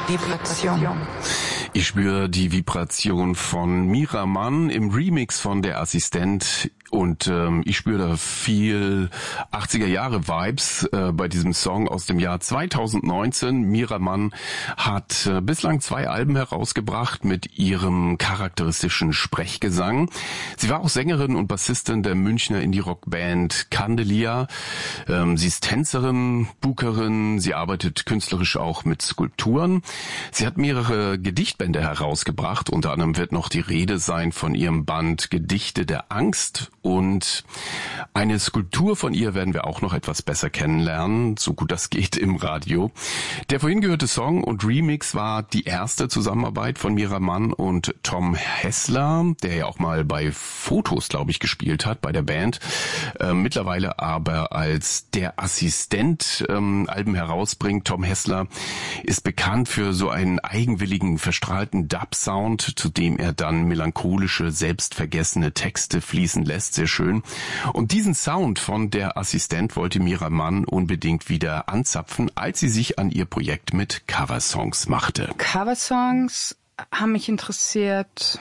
Vibration. Ich spüre die Vibration von Mira Mann im Remix von Der Assistent und ich spüre da viel 80er-Jahre-Vibes bei diesem Song aus dem Jahr 2019. Mira Mann hat bislang 2 Alben herausgebracht mit ihrem charakteristischen Sprechgesang. Sie war auch Sängerin und Bassistin der Münchner Indie-Rock-Band Candelia. Sie ist Tänzerin, Bookerin, sie arbeitet künstlerisch auch mit Skulpturen. Sie hat mehrere Gedichtbände herausgebracht, unter anderem wird noch die Rede sein von ihrem Band Gedichte der Angst. Und eine Skulptur von ihr werden wir auch noch etwas besser kennenlernen, so gut das geht im Radio. Der vorhin gehörte Song und Remix war die erste Zusammenarbeit von Mira Mann und Tom Hessler, der ja auch mal bei Fotos, glaube ich, gespielt hat bei der Band. Mittlerweile aber als Der Assistent Alben herausbringt. Tom Hessler ist bekannt für so einen eigenwilligen, verstrahlten Dub-Sound, zu dem er dann melancholische, selbstvergessene Texte fließen lässt. Sehr schön. Und diesen Sound von Der Assistent wollte Mira Mann unbedingt wieder anzapfen, als sie sich an ihr Projekt mit Coversongs machte. Coversongs haben mich interessiert.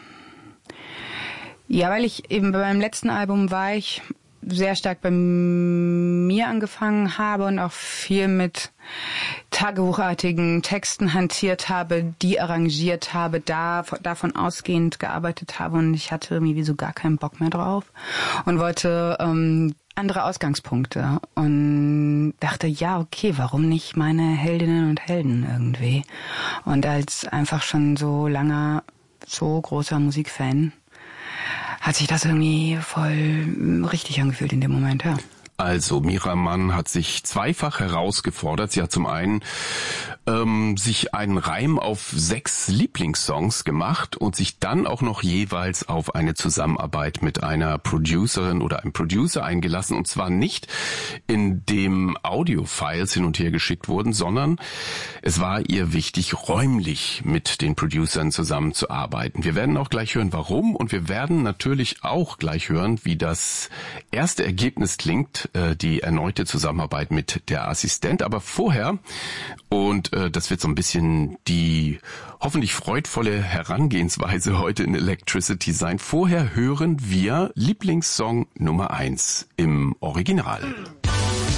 Ja, weil ich eben beim letzten Album war ich sehr stark bei mir angefangen habe und auch viel mit tagebuchartigen Texten hantiert habe, die arrangiert habe, davon ausgehend gearbeitet habe und ich hatte irgendwie so gar keinen Bock mehr drauf und wollte andere Ausgangspunkte und dachte, ja, okay, warum nicht meine Heldinnen und Helden irgendwie? Und als einfach schon so langer, so großer Musikfan hat sich das irgendwie voll richtig angefühlt in dem Moment, ja. Also Mira Mann hat sich zweifach herausgefordert. Sie hat zum einen sich einen Reim auf 6 Lieblingssongs gemacht und sich dann auch noch jeweils auf eine Zusammenarbeit mit einer Producerin oder einem Producer eingelassen. Und zwar nicht, indem Audiofiles hin und her geschickt wurden, sondern es war ihr wichtig, räumlich mit den Producern zusammenzuarbeiten. Wir werden auch gleich hören, warum, und wir werden natürlich auch gleich hören, wie das erste Ergebnis klingt, die erneute Zusammenarbeit mit Der Assistent. Aber vorher, und das wird so ein bisschen die hoffentlich freudvolle Herangehensweise heute in Electricity sein, vorher hören wir Lieblingssong Nummer 1 im Original.